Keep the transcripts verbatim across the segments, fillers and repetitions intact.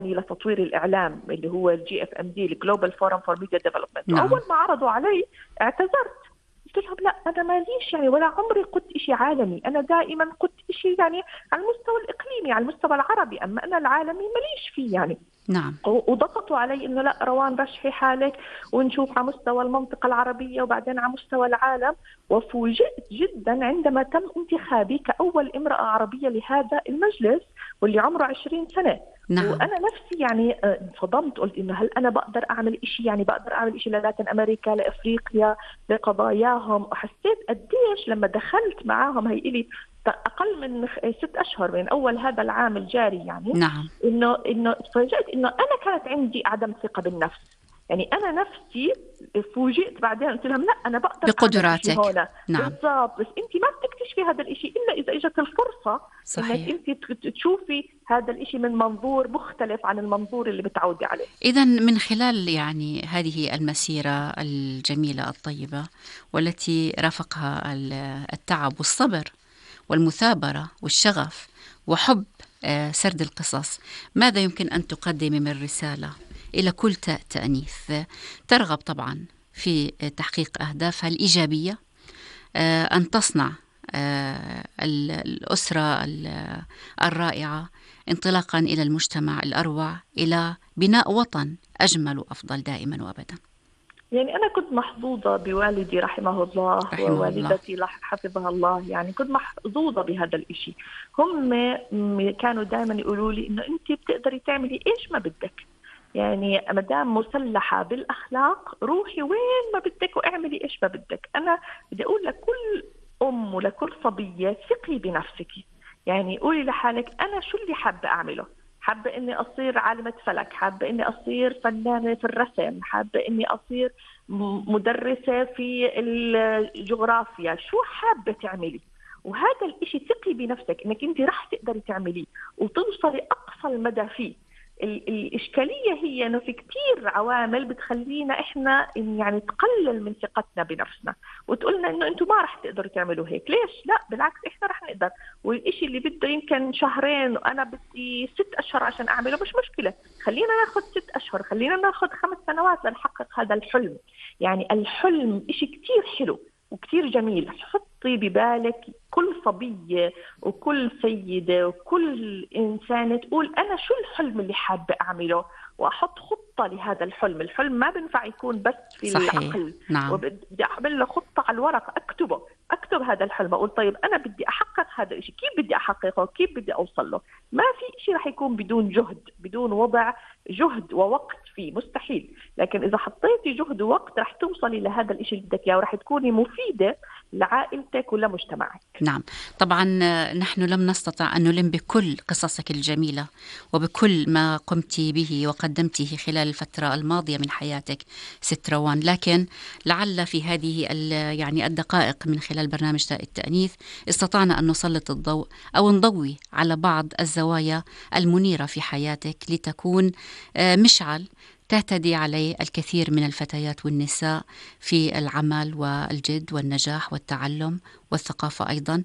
لتطوير الإعلام اللي هو الجي اف ام دي الجلوبال فورم فور ميديا ديفلوبمنت. نعم. أول ما عرضوا علي اعتذرت، قلت لهم لا أنا ماليش يعني ولا عمري قلت إشي عالمي، أنا دائما قلت إشي يعني على المستوى الإقليمي على المستوى العربي، أما أنا العالمي ماليش فيه يعني. نعم. وضغطوا علي إنه لا روان رشحي حالك ونشوف على مستوى المنطقة العربية وبعدين على مستوى العالم. وفوجئت جدا عندما تم انتخابي كأول امرأة عربية لهذا المجلس واللي عمره عشرين سنة. نعم. وأنا نفسي يعني انصدمت، قلت إنه هل أنا بقدر أعمل إشي، يعني بقدر أعمل إشي للاتين أمريكا لأفريقيا لقضاياهم. وحسيت قديش لما دخلت معاهم، هي إلي أقل من ست أشهر من أول هذا العام الجاري يعني. نعم. إنه إنه تفاجأت إنه أنا كانت عندي عدم ثقة بالنفس، يعني أنا نفسي فوجئت بعدين قلت لهم لا أنا بقدر بقدراتك. هنا. نعم. بالضبط، بس أنت ما بتكتشفي هذا الإشي إلا إذا إجت الفرصة. صحيح. إنك أنت تشوفي هذا الإشي من منظور مختلف عن المنظور اللي بتعودي عليه. إذن من خلال يعني هذه المسيرة الجميلة الطيبة والتي رافقها التعب والصبر والمثابرة والشغف وحب سرد القصص، ماذا يمكن أن تقدمي من رسالة إلى كل تاء تأنيث ترغب طبعا في تحقيق أهدافها الإيجابية، أن تصنع الأسرة الرائعة انطلاقا إلى المجتمع الأروع، إلى بناء وطن أجمل وأفضل دائما وأبدا؟ يعني أنا كنت محظوظة بوالدي رحمه الله رحمه ووالدتي الله. حفظها الله، يعني كنت محظوظة بهذا الإشي. هم كانوا دائما يقولوا لي إنه أنت بتقدري تعملي إيش ما بدك، يعني مدام مسلحة بالأخلاق روحي وين ما بدك واعملي إيش ما بدك. أنا بدي أقول لكل أم ولكل صبية ثقي بنفسك، يعني قولي لحالك أنا شو اللي حابة أعمله، حابة إني أصير عالمة فلك، حابة إني أصير فنانة في الرسم، حابة إني أصير مدرسة في الجغرافيا، شو حابة تعملي. وهذا الإشي ثقي بنفسك إنك أنت رح تقدري تعمليه وتوصلي أقصى المدى فيه. الإشكالية هي إنه في كتير عوامل بتخلينا إحنا يعني تقلل من ثقتنا بنفسنا وتقولنا إنه أنتم ما رح تقدروا تعملوا هيك. ليش؟ لا بالعكس إحنا رح نقدر، والإشي اللي بده يمكن شهرين وأنا بدي ست أشهر عشان أعمله مش مشكلة، خلينا ناخد ست أشهر، خلينا ناخد خمس سنوات لنحقق هذا الحلم. يعني الحلم إشي كتير حلو وكتير جميل. حطي ببالك كل صبية وكل سيدة وكل إنسانة تقول أنا شو الحلم اللي حابة أعمله وأحط خطة لهذا الحلم. الحلم ما بنفع يكون بس في صحيح. العقل. نعم. وبدي أعمل له خطة على الورق، أكتبه أكتب هذا الحلم، أقول طيب أنا بدي أحقق هذا الشيء، كيف بدي أحققه، كيف بدي أوصل له. ما في شيء رح يكون بدون جهد، بدون وضع جهد ووقت فيه، مستحيل. لكن إذا حطيتي جهد ووقت رح توصلي لهذا الشيء اللي بدك إياه ورح تكوني مفيدة لعائلتك ولمجتمعك. نعم طبعا نحن لم نستطع أن نلم بكل قصصك الجميلة وبكل ما قمت به وقدمته خلال الفترة الماضية من حياتك ست روان، لكن لعل في هذه يعني الدقائق من خلال برنامج تاء التأنيث استطعنا أن نسلط الضوء أو نضوي على بعض الزوايا المنيرة في حياتك لتكون مشعل تهتدي عليه الكثير من الفتيات والنساء في العمل والجد والنجاح والتعلم والثقافة أيضا،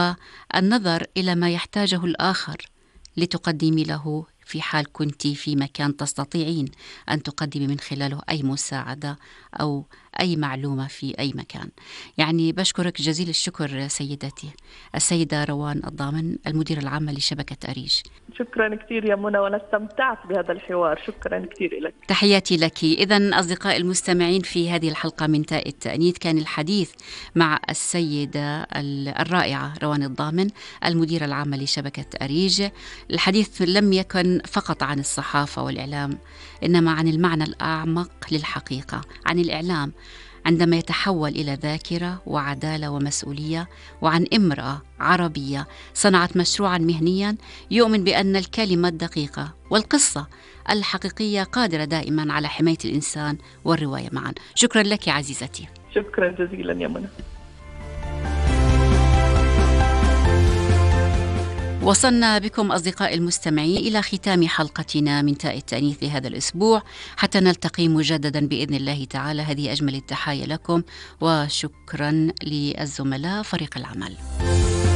والنظر إلى ما يحتاجه الآخر لتقدمي له في حال كنت في مكان تستطيعين أن تقدمي من خلاله أي مساعدة أو أي معلومة في أي مكان. يعني بشكرك جزيل الشكر سيدتي السيدة روان الضامن المديرة العامة لشبكة أريج. شكرا كثير يا منى وأنا استمتعت بهذا الحوار، شكرا كثير لك. تحياتي لك. إذن أصدقاء المستمعين في هذه الحلقة من تاء التأنيث كان الحديث مع السيدة الرائعة روان الضامن المديرة العامة لشبكة أريج. الحديث لم يكن فقط عن الصحافة والإعلام، إنما عن المعنى الأعمق للحقيقة، عن الإعلام عندما يتحول إلى ذاكرة وعدالة ومسؤولية، وعن امرأة عربية صنعت مشروعا مهنيا يؤمن بأن الكلمة الدقيقة والقصة الحقيقية قادرة دائما على حماية الإنسان والرواية معا. شكرا لك عزيزتي. شكرا جزيلا يا منى. وصلنا بكم أصدقاء المستمعين إلى ختام حلقتنا من تاء التأنيث لهذا الأسبوع، حتى نلتقي مجددا بإذن الله تعالى. هذه أجمل التحايا لكم وشكرا للزملاء فريق العمل.